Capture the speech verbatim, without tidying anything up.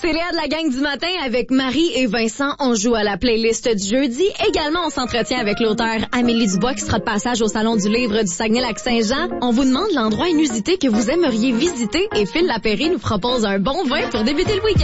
C'est Léa de la gang du matin avec Marie et Vincent. On joue à la playlist du jeudi. Également, on s'entretient avec l'auteur Amélie Dubois qui sera de passage au Salon du livre du Saguenay-Lac-Saint-Jean. On vous demande l'endroit inusité que vous aimeriez visiter et Phil Lapéry nous propose un bon vin pour débuter le week-end.